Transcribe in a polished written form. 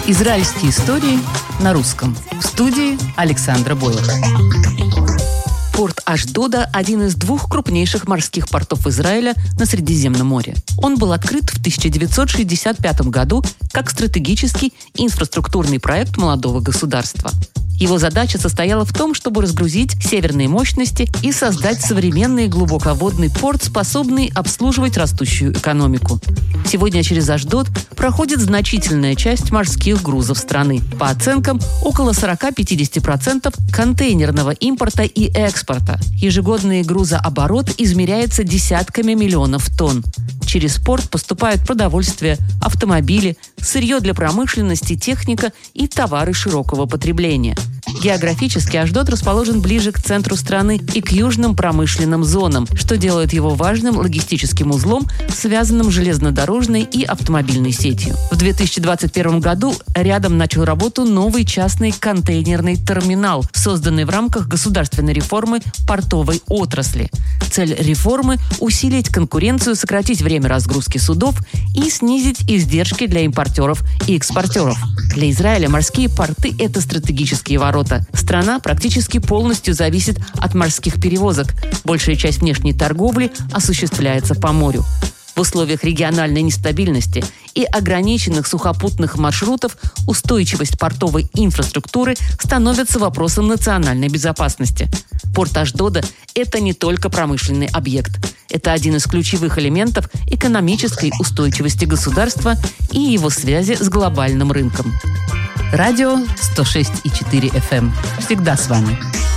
Израильские истории на русском. В студии Александра Бойлер. Порт Ашдода – один из двух крупнейших морских портов Израиля на Средиземном море. Он был открыт в 1965 году как стратегический инфраструктурный проект молодого государства. Его задача состояла в том, чтобы разгрузить северные мощности и создать современный глубоководный порт, способный обслуживать растущую экономику. Сегодня через Ашдод проходит значительная часть морских грузов страны. По оценкам, около 40-50% контейнерного импорта и экспорта. Ежегодный грузооборот измеряется десятками миллионов тонн. Через порт поступают продовольствие, автомобили, сырье для промышленности, техника и товары широкого потребления. Географически Ашдод расположен ближе к центру страны и к южным промышленным зонам, что делает его важным логистическим узлом, связанным с железнодорожной и автомобильной сетью. В 2021 году рядом начал работу новый частный контейнерный терминал, созданный в рамках государственной реформы портовой отрасли. Цель реформы – усилить конкуренцию, сократить время разгрузки судов и снизить издержки для импортеров и экспортеров. Для Израиля морские порты – это стратегические ворота. Страна практически полностью зависит от морских перевозок. Большая часть внешней торговли осуществляется по морю. В условиях региональной нестабильности и ограниченных сухопутных маршрутов устойчивость портовой инфраструктуры становится вопросом национальной безопасности. Порт Ашдода – это не только промышленный объект. Это один из ключевых элементов экономической устойчивости государства и его связи с глобальным рынком. Радио 106,4 FM. Всегда с вами.